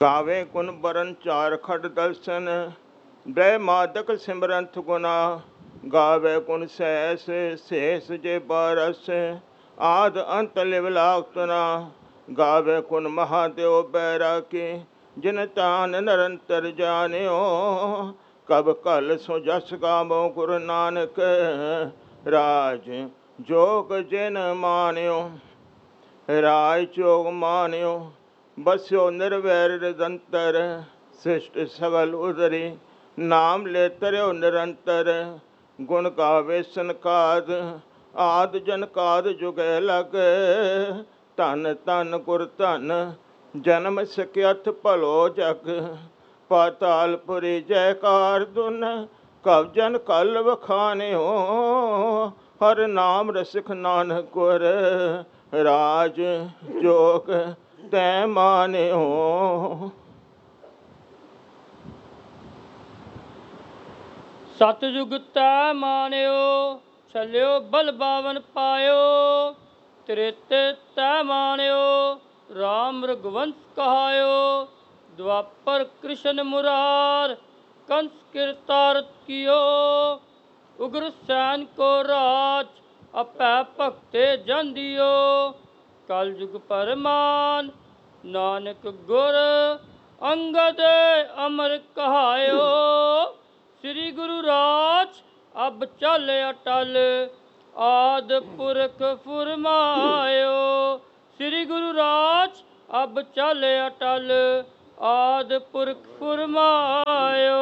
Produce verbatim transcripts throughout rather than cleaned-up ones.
ਕਾਵੇ ਕੁਨ burn ਚਾਰ ਖੜ ਦਰਸ਼ਨ, ਬ੍ਰਹਿ ਮਾਦਕ ਸਿਮਰੰਥ ਗੁਨਾ। ਗਾਵੇ ਕੁਨ ਸੈਸ ਸੇਸ ਜੇ ਬਾਰਸ, ਆਦ ਅੰਤ ਲਿਵ ਲਾਗਤਨਾ। ਗਾਵੇ ਕੁਨ ਮਹਾਦੇਵ ਬੈਰਾਕੀ, ਜਿਨ ਤਾਨ ਨਿਰੰਤਰ ਜਾਣਿਓ। ਕਬ ਕਲ ਸੋ ਜਸ ਗਾਵੋ ਗੁਰੂ ਨਾਨਕ, ਰਾਜ ਜੋਗ ਜਿਨ ਮਾਨਿਓ। ਰਾਜ ਜੋਗ ਮਾਨਿਓ, ਬਸਿਓ ਨਿਰਵੈਰ ਨਿਰੰਤਰ। ਸ੍ਰਿਸ਼ਟ ਸਗਲ ਉਦਰੀ, ਨਾਮ ਲੈ ਤਰਿਓ ਨਿਰੰਤਰ। ਗੁਣ ਗਾਵੇ ਸਨਕਾਦ, ਆਦ ਜਨਕਾਦ ਜੁਗੈ ਲਗ। ਧਨ ਧਨ ਗੁਰ ਧਨ, ਜਨਮ ਸਕਿਅਥ ਭਲੋ ਜਗ। ਪਾਤਾਲਪੁਰੀ ਜੈਕਾਰ ਧੁਨ, ਕਬ ਜਨ ਕਲ ਵਖਾਨਿਓ। ਹਰ ਨਾਮ ਰਸਿਕ ਨਾਨਕ ਗੁਰ, ਰਾਜ ਜੋਗ ਤੈ ਮਾਨਿਓ। ਸਤਿਯੁਗ ਤੈ ਮਾਨਿਓ, ਛਲਿਓ ਬਲ ਬਾਵਨ ਪਾਇਓ। ਤ੍ਰੇਤੇ ਤੈ ਮਾਨਿਓ, ਰਾਮ ਰਘੁਵੰਸ਼ ਕਹਾਇਓ। ਦੁਆਪਰ ਕ੍ਰਿਸ਼ਨ ਮੁਰਾਰ, ਕੰਸ ਕਿਰਤਾਰਥ ਕੀਓ। ਉਗਰ ਸੈਨ ਕੋ ਰਾਜ, ਆਪੈ ਭਗਤੇ ਜਨ ਦਿਓ। ਕਲ ਯੁਗ ਪਰਮਾਨ, ਨਾਨਕ ਗੁਰ ਅੰਗਦ ਅਮਰ ਕਹਾਇਓ। ਸ੍ਰੀ ਗੁਰੂ ਰਾਜ ਅਬ ਚਲ ਅਟਲ, ਆਦਿ ਪੁਰਖ ਫੁਰਮਾਇਓ। ਸ੍ਰੀ ਗੁਰੂ ਰਾਜ ਅਬ ਚਲ ਅਟਲ, ਆਦਿ ਪੁਰਖ ਫੁਰਮਾਇਓ।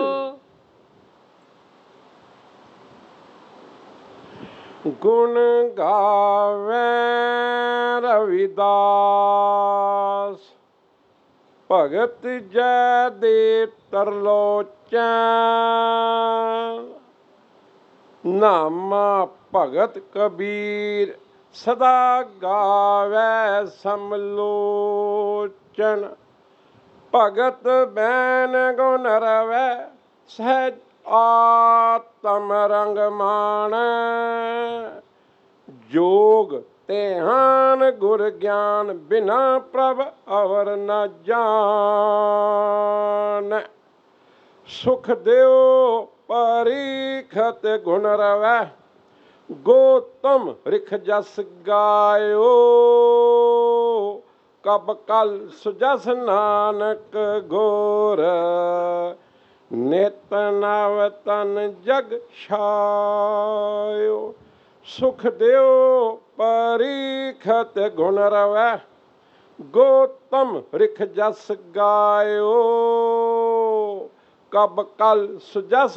ਗੁਣ ਗਾਵੇ ਰਵਿਦਾਸ, ਭਗਤ ਜੈ ਦੇ ਤਰਲੋਚਨ। ਨਾਮਾ ਭਗਤ ਕਬੀਰ, ਸਦਾ ਗਾਵੇ ਸਮਲੋਚਨ। ਭਗਤ ਬੈਨ ਗੁਣ ਰਵੈ, ਸਹਿਜ ਆਤਮ ਰੰਗ ਮਾਣੈ। ਜੋਗ ਧਿਆਨ ਗੁਰ ਗਿਆਨ, ਬਿਨਾ ਪ੍ਰਭ ਅਵਰ ਨ ਜਾਣੈ। ਸੁਖ ਦਿਓ ਪਰੀਖਤ ਗੁਣ ਰਵੈ, ਗੋਤਮ ਰਿਖ ਜਸ ਗਾਇਓ। ਕਬ ਕਲ ਸੁਜਸ ਨਾਨਕ ਗੁਰ, ਨਿਤ ਨਵ ਤਨ ਜਗ ਛਾਇਓ। ਸੁਖ ਦਿਓ ਪਰੀਖਤ ਗੁਣ ਰਵੈ, ਗੋਤਮ ਰਿਖ ਜਸ ਗਾਇਓ। ਕਬ ਕਲ ਸੁਜਸ